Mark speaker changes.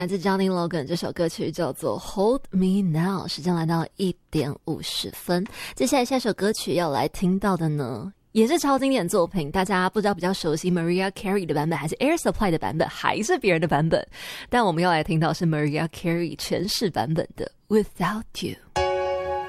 Speaker 1: 来自 Johnny Logan 这首歌曲叫做 Hold Me Now， 时间来到1点50分。接下来下首歌曲要来听到的呢，也是超经典作品，大家不知道比较熟悉 Mariah Carey 的版本还是 Air Supply 的版本还是别人的版本，但我们要来听到是 Mariah Carey 全式版本的 Without You。